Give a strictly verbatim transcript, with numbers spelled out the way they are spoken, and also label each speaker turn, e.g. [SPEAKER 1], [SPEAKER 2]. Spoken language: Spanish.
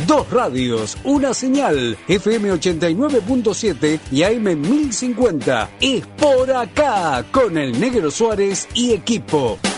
[SPEAKER 1] Dos radios, una señal, F M ochenta y nueve punto siete y A M mil cincuenta. Es por acá, con el Negro Suárez y equipo.